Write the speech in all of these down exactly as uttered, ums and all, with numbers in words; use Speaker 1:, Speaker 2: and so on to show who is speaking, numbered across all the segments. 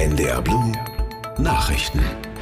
Speaker 1: N D R Blue Nachrichten.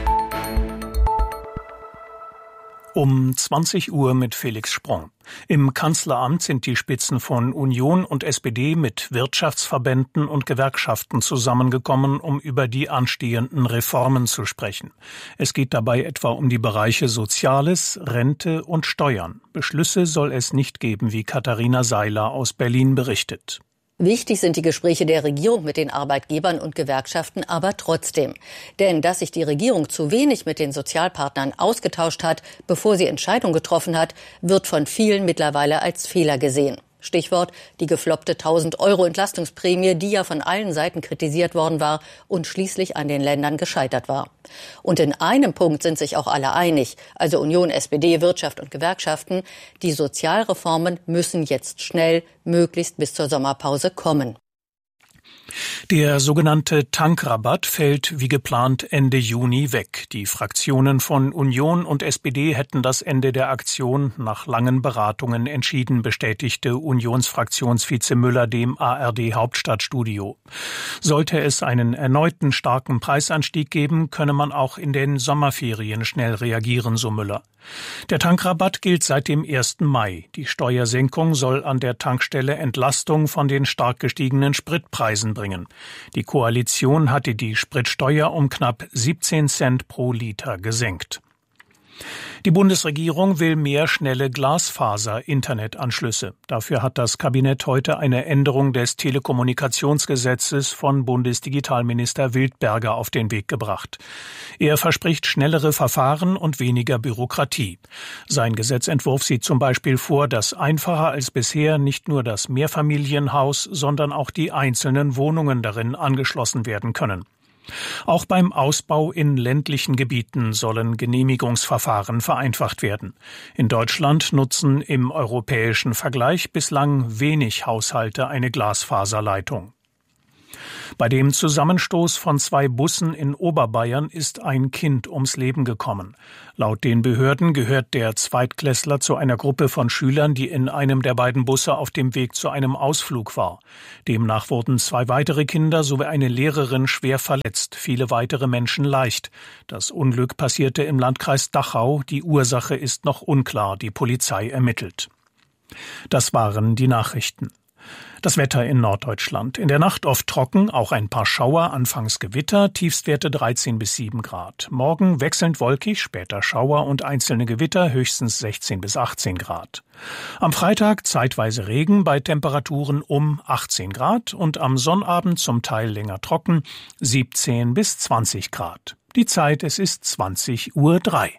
Speaker 2: Um zwanzig Uhr mit Felix Sprung. Im Kanzleramt sind die Spitzen von Union und S P D mit Wirtschaftsverbänden und Gewerkschaften zusammengekommen, um über die anstehenden Reformen zu sprechen. Es geht dabei etwa um die Bereiche Soziales, Rente und Steuern. Beschlüsse soll es nicht geben, wie Katharina Seiler aus Berlin berichtet.
Speaker 3: Wichtig sind die Gespräche der Regierung mit den Arbeitgebern und Gewerkschaften aber trotzdem. Denn dass sich die Regierung zu wenig mit den Sozialpartnern ausgetauscht hat, bevor sie Entscheidungen getroffen hat, wird von vielen mittlerweile als Fehler gesehen. Stichwort die gefloppte tausend Euro Entlastungsprämie, die ja von allen Seiten kritisiert worden war und schließlich an den Ländern gescheitert war. Und in einem Punkt sind sich auch alle einig, also Union, S P D, Wirtschaft und Gewerkschaften, die Sozialreformen müssen jetzt schnell, möglichst bis zur Sommerpause kommen.
Speaker 2: Der sogenannte Tankrabatt fällt wie geplant Ende Juni weg. Die Fraktionen von Union und S P D hätten das Ende der Aktion nach langen Beratungen entschieden, bestätigte Unionsfraktionsvize Müller dem A R D-Hauptstadtstudio. Sollte es einen erneuten starken Preisanstieg geben, könne man auch in den Sommerferien schnell reagieren, so Müller. Der Tankrabatt gilt seit dem ersten Mai. Die Steuersenkung soll an der Tankstelle Entlastung von den stark gestiegenen Spritpreisen bringen. Die Koalition hatte die Spritsteuer um knapp siebzehn Cent pro Liter gesenkt. Die Bundesregierung will mehr schnelle Glasfaser-Internetanschlüsse. Dafür hat das Kabinett heute eine Änderung des Telekommunikationsgesetzes von Bundesdigitalminister Wildberger auf den Weg gebracht. Er verspricht schnellere Verfahren und weniger Bürokratie. Sein Gesetzentwurf sieht zum Beispiel vor, dass einfacher als bisher nicht nur das Mehrfamilienhaus, sondern auch die einzelnen Wohnungen darin angeschlossen werden können. Auch beim Ausbau in ländlichen Gebieten sollen Genehmigungsverfahren vereinfacht werden. In Deutschland nutzen im europäischen Vergleich bislang wenig Haushalte eine Glasfaserleitung. Bei dem Zusammenstoß von zwei Bussen in Oberbayern ist ein Kind ums Leben gekommen. Laut den Behörden gehört der Zweitklässler zu einer Gruppe von Schülern, die in einem der beiden Busse auf dem Weg zu einem Ausflug war. Demnach wurden zwei weitere Kinder sowie eine Lehrerin schwer verletzt, viele weitere Menschen leicht. Das Unglück passierte im Landkreis Dachau. Die Ursache ist noch unklar. Die Polizei ermittelt. Das waren die Nachrichten. Das Wetter in Norddeutschland. In der Nacht oft trocken, auch ein paar Schauer, anfangs Gewitter, Tiefstwerte dreizehn bis sieben Grad. Morgen wechselnd wolkig, später Schauer und einzelne Gewitter, höchstens sechzehn bis achtzehn Grad. Am Freitag zeitweise Regen bei Temperaturen um achtzehn Grad und am Sonnabend zum Teil länger trocken, siebzehn bis zwanzig Grad. Die Zeit, es ist zwanzig Uhr drei.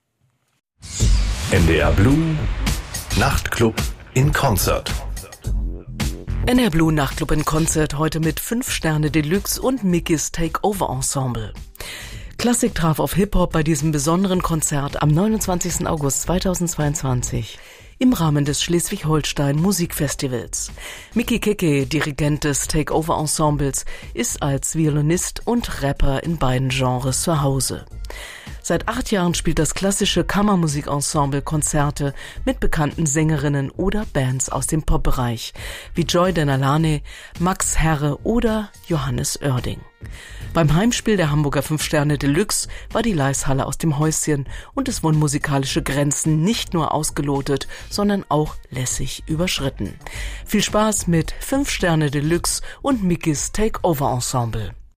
Speaker 1: N D R Blue Nachtclub in Konzert.
Speaker 4: N D R Blue Nachtclub in Konzert heute mit fünf Sterne Deluxe und Mickys Takeover Ensemble. Klassik traf auf Hip-Hop bei diesem besonderen Konzert am neunundzwanzigsten August zweitausendzweiundzwanzig im Rahmen des Schleswig-Holstein Musikfestivals. Micky Keke, Dirigent des Takeover Ensembles, ist als Violinist und Rapper in beiden Genres zu Hause. Seit acht Jahren spielt das klassische Kammermusikensemble Konzerte mit bekannten Sängerinnen oder Bands aus dem Popbereich, wie Joy Denalane, Max Herre oder Johannes Oerding. Beim Heimspiel der Hamburger fünf Sterne Deluxe war die Laishalle aus dem Häuschen und es wurden musikalische Grenzen nicht nur ausgelotet, sondern auch lässig überschritten. Viel Spaß mit fünf Sterne Deluxe und Mickys Takeover Ensemble.